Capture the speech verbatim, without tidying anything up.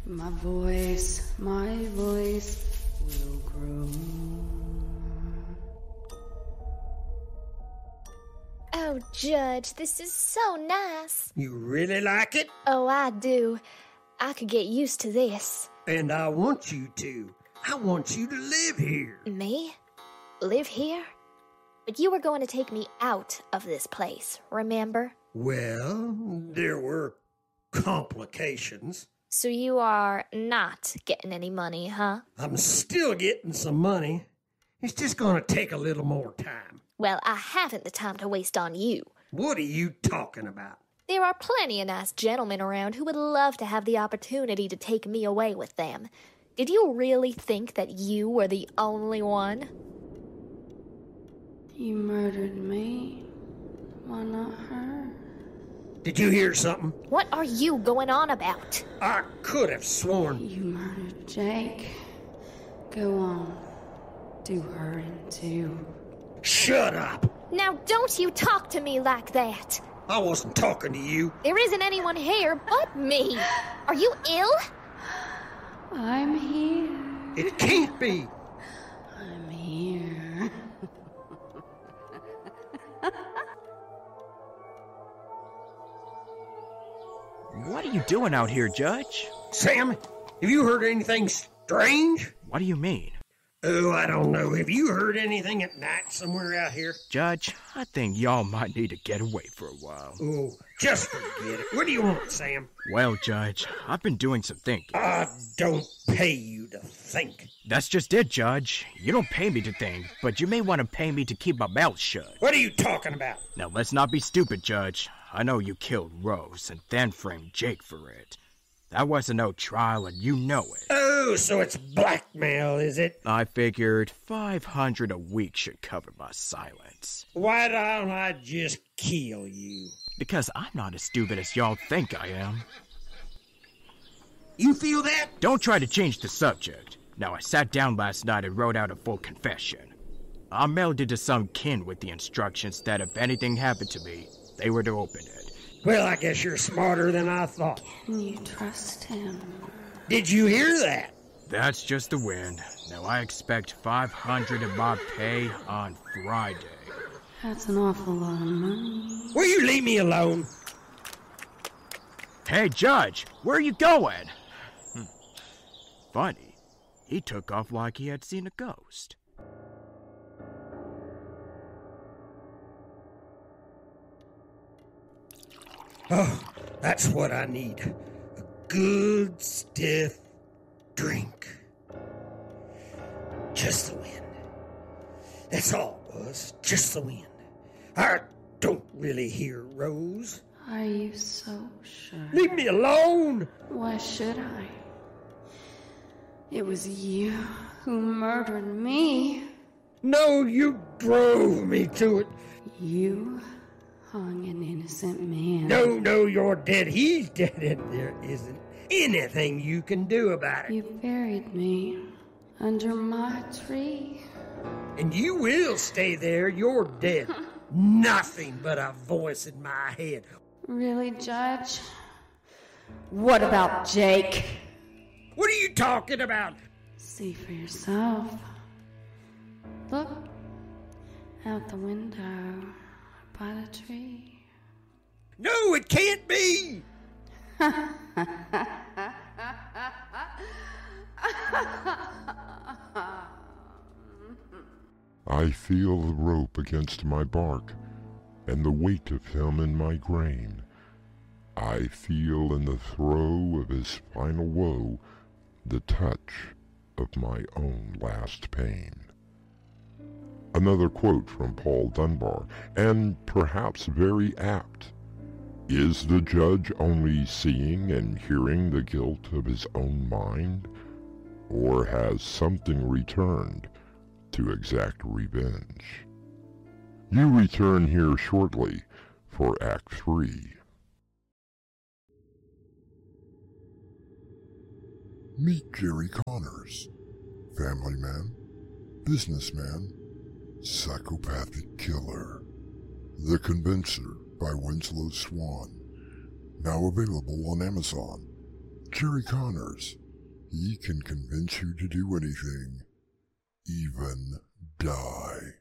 My voice, my voice will grow. Oh, Judge, this is so nice. You really like it? Oh, I do. I could get used to this. And I want you to. I want you to live here. Me? Live here? But you were going to take me out of this place, remember? Well, there were complications. So you are not getting any money, huh? I'm still getting some money. It's just gonna take a little more time. Well, I haven't the time to waste on you. What are you talking about? There are plenty of nice gentlemen around who would love to have the opportunity to take me away with them. Did you really think that you were the only one? You murdered me. Why not her? Did you hear something? What are you going on about? I could have sworn. You murdered Jake. Go on. Do her in too. Shut up! Now don't you talk to me like that. I wasn't talking to you. There isn't anyone here but me. Are you ill? I'm here. It can't be. I'm here. What are you doing out here, Judge? Sam, have you heard anything strange? What do you mean? Oh, I don't know. Have you heard anything at night somewhere out here? Judge, I think y'all might need to get away for a while. Oh, just forget it. What do you want, Sam? Well, Judge, I've been doing some thinking. I don't pay you to think. That's just it, Judge. You don't pay me to think, but you may want to pay me to keep my mouth shut. What are you talking about? Now, let's not be stupid, Judge. I know you killed Rose and then framed Jake for it. That wasn't no trial, and you know it. Oh, so it's blackmail, is it? I figured five hundred a week should cover my silence. Why don't I just kill you? Because I'm not as stupid as y'all think I am. You feel that? Don't try to change the subject. Now, I sat down last night and wrote out a full confession. I mailed it to some kin with the instructions that if anything happened to me, they were to open it. Well, I guess you're smarter than I thought. Can you trust him? Did you hear that? That's just the wind. Now I expect five hundred of my pay on Friday. That's an awful lot of money. Will you leave me alone? Hey, Judge, where are you going? Hmm. Funny, he took off like he had seen a ghost. Oh, that's what I need. A good, stiff drink. Just the wind. That's all it was. Just the wind. I don't really hear Rose. Are you so sure? Leave me alone! Why should I? It was you who murdered me. No, you drove me to it. You hung an innocent man. No, no, you're dead. He's dead, and there isn't anything you can do about it. You buried me under my tree. And you will stay there. You're dead. Nothing but a voice in my head. Really, Judge? What about Jake? What are you talking about? See for yourself. Look out the window by the tree. No, it can't be! I feel the rope against my bark, and the weight of him in my grain. I feel in the throe of his final woe the touch of my own last pain. Another quote from Paul Dunbar, and perhaps very apt. Is the judge only seeing and hearing the guilt of his own mind, or has something returned to exact revenge? You return here shortly for Act three. Meet Jerry Connors, family man, businessman, psychopathic killer. The Convincer by Winslow Swan, now available on Amazon. Jerry Connors. He can convince you to do anything, even die.